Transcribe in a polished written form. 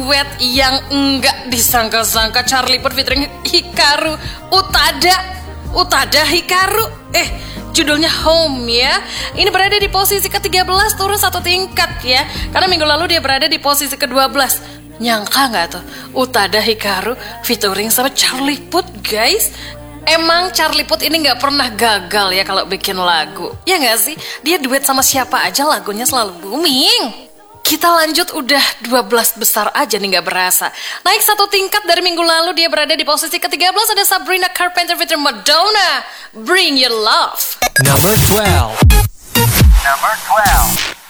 duet yang enggak disangka-sangka. Charlie Puth featuring Hikaru Utada Hikaru. Judulnya Home ya. Ini berada di posisi ke-13, turun 1 tingkat ya. Karena minggu lalu dia berada di posisi ke-12. Nyangka nggak tuh Utada Hikaru featuring sama Charlie Puth, guys? Emang Charlie Puth ini nggak pernah gagal ya kalau bikin lagu, ya nggak sih? Dia duet sama siapa aja lagunya selalu booming. Kita lanjut, udah 12 besar aja nih nggak berasa. Naik 1 tingkat dari minggu lalu, dia berada di posisi ke-13. Ada Sabrina Carpenter featuring Madonna, Bring Your Love. Number 12.